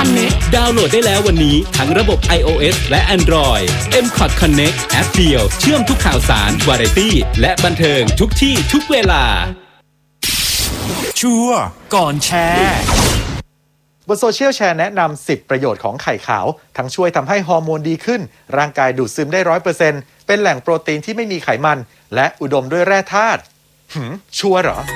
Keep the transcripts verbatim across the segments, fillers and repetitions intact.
Connect ดาวน์โหลดได้แล้ววันนี้ทั้งระบบ iOS และ Android เอ็ม คอท Connect แอปเดียวเชื่อมทุกข่าวสาร วาไรตี้ และบันเทิงทุกที่ทุกเวลาชัวร์ก่อนแชร์บนโซเชียลแชร์แนะนำสิบประโยชน์ของไข่ขาวทั้งช่วยทำให้ฮอร์โมนดีขึ้นร่างกายดูดซึมได้ ร้อยเปอร์เซ็นต์ เป็นแหล่งโปรตีนที่ไม่มีไขมันและอุดมด้วยแร่ธาตุหืมชัวร์เหรอ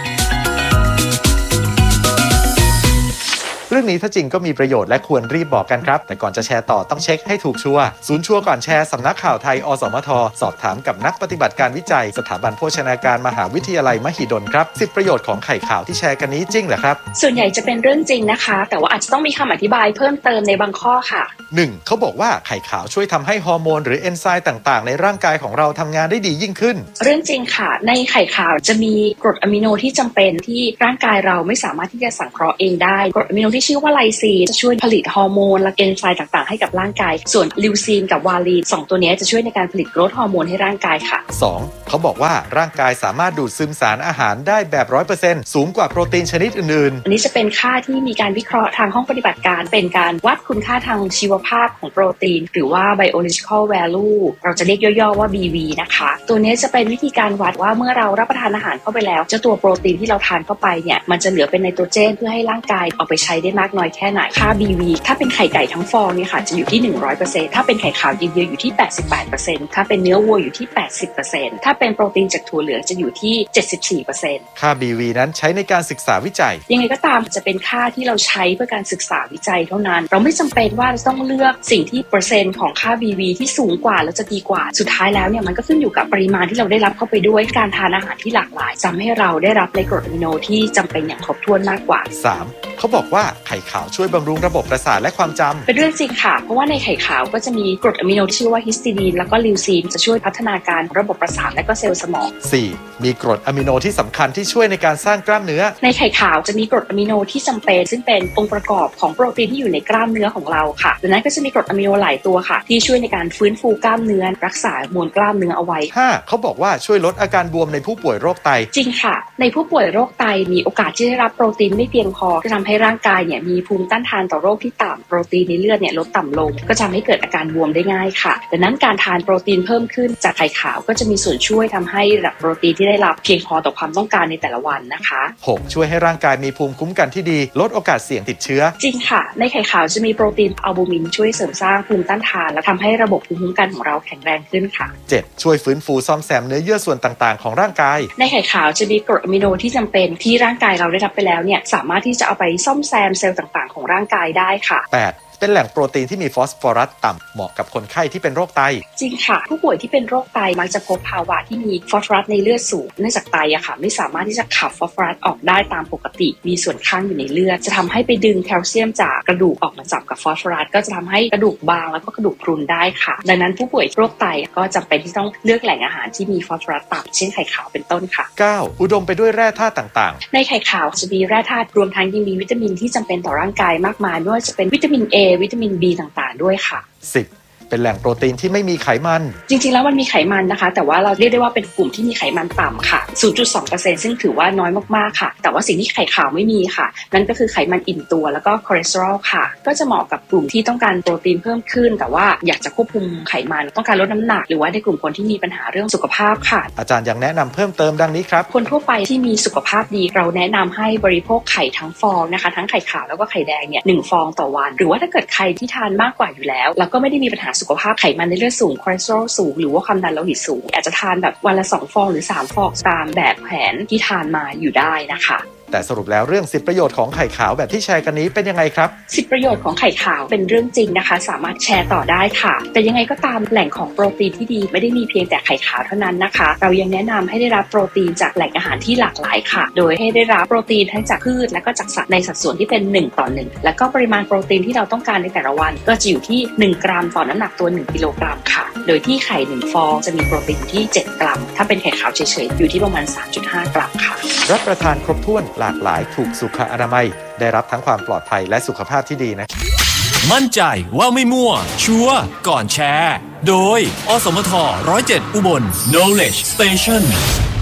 เรื่องนี้ถ้าจริงก็มีประโยชน์และควรรีบบอกกันครับแต่ก่อนจะแชร์ต่อต้องเช็คให้ถูกชัวร์ศูนย์ชัวร์ก่อนแชร์สำนักข่าวไทยอสมทสอบถามกับนักปฏิบัติการวิจัยสถาบันโภชนาการมหาวิทยาลัยมหิดลครับสิบประโยชน์ของไข่ขาวที่แชร์กันนี้จริงเหรอครับส่วนใหญ่จะเป็นเรื่องจริงนะคะแต่ว่าอาจจะต้องมีคำอธิบายเพิ่มเติมในบางข้อค่ะหนึ่ง เขาบอกว่าไข่ขาวช่วยทำให้ฮอร์โมนหรือเอนไซม์ต่างๆในร่างกายของเราทำงานได้ดียิ่งขึ้นเรื่องจริงค่ะในไข่ขาวจะมีกรดอะมิโนที่จำเป็นที่ร่างกายเราไม่สามารถที่จะสังเคราะห์เองได้กรดอะมิโนที่ชื่อว่าไลซีนจะช่วยผลิตฮอร์โมนและเอนไซม์ต่างๆให้กับร่างกายส่วนลิวซีนกับวาลีนสองตัวนี้จะช่วยในการผลิตโกรทฮอร์โมนให้ร่างกายค่ะสองเขาบอกว่าร่างกายสามารถดูดซึมสารอาหารได้แบบ ร้อยเปอร์เซ็นต์ สูงกว่าโปรตีนชนิดอื่นๆอันนี้จะเป็นค่าที่มีการวิเคราะห์ทางห้องปฏิบัติการเป็นการวัดคุณค่าทางชีวภาพของโปรตีนหรือว่า biological value เราจะเรียกย่อๆว่า บี วี นะคะตัวนี้จะเป็นวิธีการวัดว่าเมื่อเรารับประทานอาหารเข้าไปแล้วเจ้าตัวโปรตีนที่เราทานเข้าไปเนี่ยมันจะเหลือเป็นไนโตรเจนเพื่อให้ร่างกายเอาไปใช้ได้มากน้อยแค่ไหนค่า บี วี ถ้าเป็นไข่ไก่ทั้งฟองเนี่ยค่ะจะอยู่ที่ หนึ่งร้อยเปอร์เซ็นต์ ถ้าเป็นไข่ขาวเดียวๆอยู่ที่ แปดสิบแปดเปอร์เซ็นต์ ถ้าเป็นเนื้อวัวอยู่ที่ แปดสิบเปอร์เซ็นต์ ถ้าเป็นโปรตีนจากถั่วเหลืองจะอยู่ที่ เจ็ดสิบสี่เปอร์เซ็นต์ค่า บี วี นั้นใช้ในการศึกษาวิจัยยังไงก็ตามจะเป็นค่าที่เราใช้เพื่อการศึกษาวิจัยเท่านั้นเราไม่จำเป็นว่าจะต้องเลือกสิ่งที่เปอร์เซ็นต์ของค่า บี วี ที่สูงกว่าแล้วจะดีกว่าสุดท้ายแล้วเนี่ยมันก็ขึ้นอยู่กับปริมาณที่เราได้รับเข้าไปด้วยการทานอาหารที่หลากหลายทำให้เราได้รับในกรดอะมิโนที่จำเป็นอย่างครบถ้วนมากกว่าสามเขาบอกว่าไข่ขาวช่วยบำรุงระบบประสาทและความจำเป็นเรื่องจริงค่ะเพราะว่าในไข่ขาวก็จะมีกรดอะมิโนที่ชื่อว่าฮิสติดีนแล้วก็ลิวซีนจะช่วยพัฒนาการระบบประสาทและก็เซลล์สมองสี่ มีกรดอะมิโนที่สำคัญที่ช่วยในการสร้างกล้ามเนื้อในไข่ขาวจะมีกรดอะมิโนที่จำเป็นซึ่งเป็นองค์ประกอบของโปรตีนที่อยู่ในกล้ามเนื้อของเราค่ะดังนั้นก็จะมีกรดอะมิโนหลายตัวค่ะที่ช่วยในการฟื้นฟูกล้ามเนื้อรักษามวลกล้ามเนื้อเอาไว้ห้าเขาบอกว่าช่วยลดอาการบวมในผู้ป่วยโรคไตจริงค่ะในผู้ป่วยโรคไตมีโอกาสที่ได้รับโปรตีนไม่เพียงพอจะทำให้ร่างกายเนี่ยมีภูมิต้านทานต่อโรคที่ต่ำโปรตีนในเลือดเนี่ยลดต่ำลงก็จะทำให้เกิดอาการบวมได้ง่ายค่ะดังนั้นการทานโปรตีนเพิ่มขึ้นจากไข่ขาวก็จะมีส่วนช่วยทำให้ระดับโปรตีนที่ได้รับเพียงพอต่อความต้องการในแต่ละวันนะคะหกช่วยให้ร่างกายมีภูมิคุ้มกันที่ดีลดโอกาสเสี่ยงติดเชื้อจริงค่ะในไข่ขาวจะมีโปรตีนอัลบูมินช่วยเสริมสร้างภูมิต้านทานและทำให้ระบบภูมิคุ้มกันของเราแข็งแรงขึ้นค่ะเจ็ดช่วยฟื้นฟูซ่อมแซมเนื้อเยื่อส่วนต่างๆของร่างกายในไข่ขาวจะมีกรดอะมิโนที่จำเป็นที่ร่างกายเราได้รับไปแล้วเนี่ยสามารถที่จะเอาไปซ่อมแซมเซลล์ต่างๆของร่างกายได้ค่ะแปดเป็นแหล่งโปรตีนที่มีฟอสฟอรัสต่ำเหมาะกับคนไข้ที่เป็นโรคไตจริงค่ะผู้ป่วยที่เป็นโรคไตมักจะพบภาวะที่มีฟอสฟอรัสในเลือดสูงเนื่องจากไตอะค่ะไม่สามารถที่จะขับฟอสฟอรัสออกได้ตามปกติมีส่วนข้างอยู่ในเลือดจะทำให้ไปดึงแคลเซียมจากกระดูกออกมาจับกับฟอสฟอรัสก็จะทำให้กระดูกบางแล้วก็กระดูกพรุนได้ค่ะดังนั้นผู้ป่วยโรคไตก็จำเป็นที่ต้องเลือกแหล่งอาหารที่มีฟอสฟอรัสต่ำเช่นไข่ขาวเป็นต้นค่ะเก้าอุดมไปด้วยแร่ธาตุต่างๆในไข่ขาวจะมีแร่ธาตุรวมทั้งยังมีวิตามินที่จำเป็นต่อร่างกายมากมายไม่ว่าจะเป็นวิตามิน A วิตามิน Bต่างๆด้วยค่ะสิบเป็นแหล่งโปรตีนที่ไม่มีไขมันจริงๆแล้วมันมีไขมันนะคะแต่ว่าเราเรียกได้ว่าเป็นกลุ่มที่มีไขมันต่ำค่ะ ศูนย์จุดสองเปอร์เซ็นต์ ซึ่งถือว่าน้อยมากๆค่ะแต่ว่าสิ่งที่ไข่ขาวไม่มีค่ะนั่นก็คือไขมันอิ่มตัวแล้วก็คอเลสเตอรอลค่ะก็จะเหมาะกับกลุ่มที่ต้องการโปรตีนเพิ่มขึ้นแต่ว่าอยากจะควบคุมไขมันต้องการลดน้ำหนักหรือว่าในกลุ่มคนที่มีปัญหาเรื่องสุขภาพค่ะอาจารย์ยังแนะนำเพิ่มเติมดังนี้ครับคนทั่วไปที่มีสุขภาพดีเราแนะนำให้บริโภคไข่ทั้งฟองนะคะทั้งไข่ขาวแล้วก็ไข่แดงเนี่ยหนึ่งฟองต่อวันหรือว่าถ้าเกิดใครที่ทานมากกว่าอยู่แล้วแล้วก็ไม่ได้มีปัญหาสุขภาพไขมันในเลือดสูงคอเลสเตอรอลสูงหรือว่าความดันโลหิตสูงอาจจะทานแบบวันละสองฟองหรือสามฟองตามแบบแผนที่ทานมาอยู่ได้นะคะแต่สรุปแล้วเรื่องสิบประโยชน์ของไข่ขาวแบบที่แชร์กันนี้เป็นยังไงครับสิบประโยชน์ของไข่ขาวเป็นเรื่องจริงนะคะสามารถแชร์ต่อได้ค่ะแต่ยังไงก็ตามแหล่งของโปรตีนที่ดีไม่ได้มีเพียงแต่ไข่ขาวเท่านั้นนะคะเรายังแนะนำให้ได้รับโปรตีนจากแหล่งอาหารที่หลากหลายค่ะโดยให้ได้รับโปรตีนทั้งจากพืชและก็จากสัตว์ในสัดส่วนที่เป็นหนึ่งต่อหนึ่งแล้วก็ปริมาณโปรตีนที่เราต้องการในแต่ละวันก็จะอยู่ที่หนึ่งกรัมต่อน้ำหนักตัวหนึ่งกิโลกรัมค่ะโดยที่ไข่หนึ่งฟองจะมีโปรตีนที่เจ็ดกรัมถ้าเป็นไข่ขาวเฉยๆอยู่ที่ประมาณ สามจุดห้ากรัมค่ะรับประทานครบถ้วนหลากหลายถูกสุขอนามัยได้รับทั้งความปลอดภัยและสุขภาพที่ดีนะมั่นใจว่าไม่มั่วชัวร์ก่อนแชร์โดยอสมทหนึ่งศูนย์เจ็ดอุบล Knowledge Station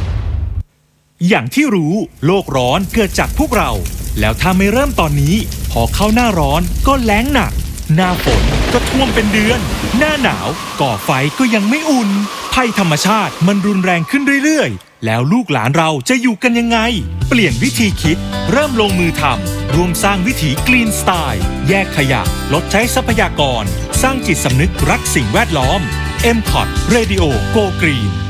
อย่างที่รู้โลกร้อนเกิดจากพวกเราแล้วถ้าไม่เริ่มตอนนี้พอเข้าหน้าร้อนก็แล้งหนักหน้าฝนก็ท่วมเป็นเดือนหน้าหนาวก่อไฟก็ยังไม่อุ่นภัยธรรมชาติมันรุนแรงขึ้นเรื่อยๆแล้วลูกหลานเราจะอยู่กันยังไงเปลี่ยนวิธีคิดเริ่มลงมือทำรวมสร้างวิถีกรีนสไตล์แยกขยะลดใช้ทรัพยากรสร้างจิตสำนึกรักสิ่งแวดล้อม เอ็ม คอ ที Radio Go Green